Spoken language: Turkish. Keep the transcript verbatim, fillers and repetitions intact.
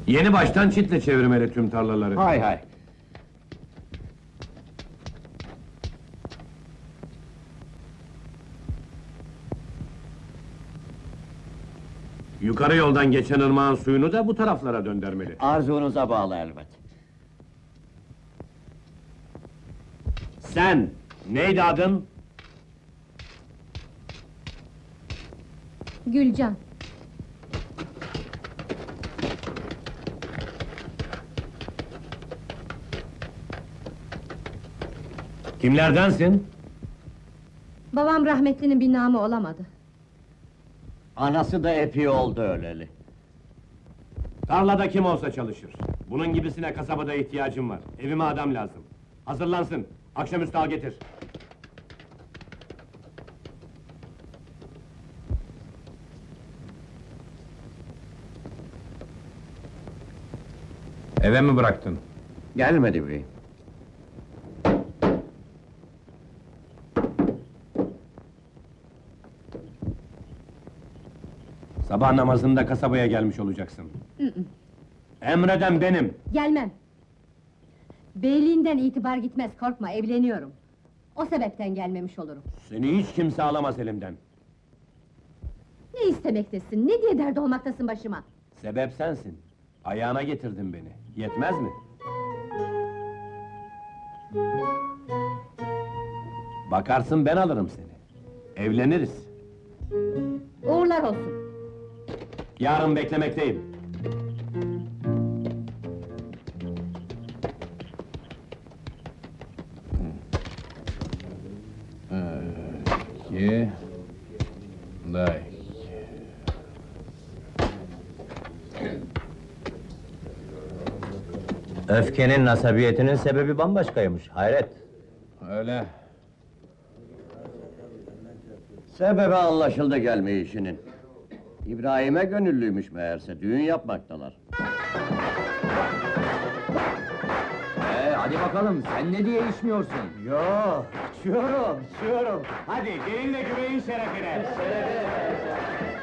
Yeni baştan çitle çevirmeli tüm tarlaları. Hay hay. Yukarı yoldan geçen ırmağın suyunu da bu taraflara döndürmeli. Arzunuza bağlı elbet. Sen, neydi adın? Gülcan. Kimlerdensin? Babam rahmetlinin bir namı olamadı. Anası da epey oldu öleli. Tarlada kim olsa çalışır. Bunun gibisine kasabada ihtiyacım var. Evime adam lazım. Hazırlansın. Akşamüstü al getir. Eve mi bıraktın? Gelmedi bey. Sabah namazında kasabaya gelmiş olacaksın. Emreden benim. Gelmem. Beyliğinden itibar gitmez, korkma, evleniyorum. O sebepten gelmemiş olurum. Seni hiç kimse alamaz elimden. Ne istemektesin, ne diye dert olmaktasın başıma? Sebep sensin. Ayağına getirdin beni. Yetmez mi? Bakarsın ben alırım seni. Evleniriz. Uğurlar olsun. Yarın beklemekteyim. İki... Day. Öfkenin, asabiyetinin sebebi bambaşkaymış, hayret! Öyle. Sebebi anlaşıldı gelme işinin. İbrahim'e gönüllüymüş meğerse, düğün yapmaktalar. Ee, hadi bakalım, sen ne diye içmiyorsun? Yo, içiyorum, içiyorum. Hadi gelinle güveyin şerefine.